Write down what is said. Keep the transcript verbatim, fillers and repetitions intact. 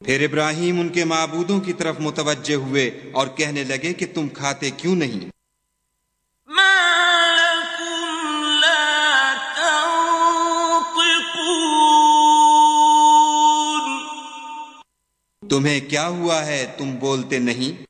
फिर इब्राहीम उनके माबूदों की तरफ मुतवज्जे हुए और कहने लगे कि तुम खाते क्यों नहीं? ما لكم لا تنطقون तुम्हें क्या हुआ है, तुम बोलते नहीं?